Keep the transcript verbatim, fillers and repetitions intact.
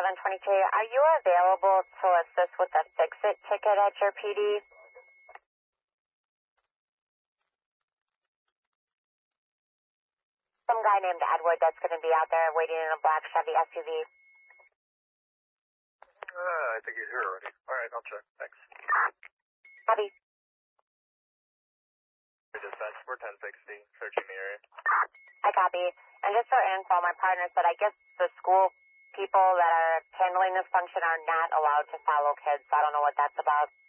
seven twenty-two. Are you available to assist with a fix-it ticket at your P D? Some guy named Edward that's going to be out there waiting in a black Chevy S U V. Uh, I think he's here already. All right, I'll check. Thanks. Copy. Dispatch, we're ten sixty, searching the area. I copy. And just for info, my partner said I guess the school people that are handling this function are not allowed to follow kids, so I don't know what that's about.